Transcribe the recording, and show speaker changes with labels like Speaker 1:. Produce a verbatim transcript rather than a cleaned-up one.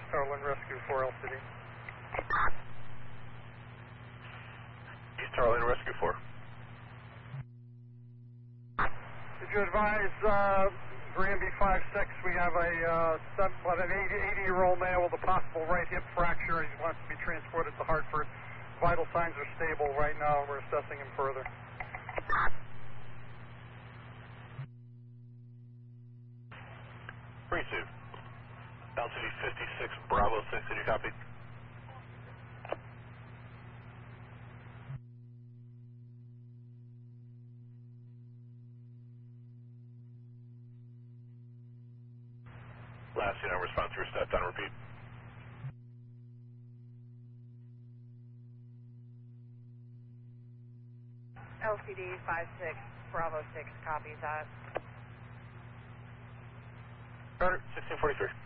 Speaker 1: Starland Rescue four L C D.
Speaker 2: East Starland Rescue four.
Speaker 1: Did you advise uh, Granby five six, we have a uh, seven, what, an eighty-year-old male with a possible right hip fracture. He wants to be transported to Hartford. Vital signs are stable right now, and we're assessing him further.
Speaker 2: Receive. Altitude fifty-six, Bravo six, did you copy? Last unit response to your step down, repeat.
Speaker 3: L C D five six, Bravo six, copies that.
Speaker 2: Carter, sixteen forty-three.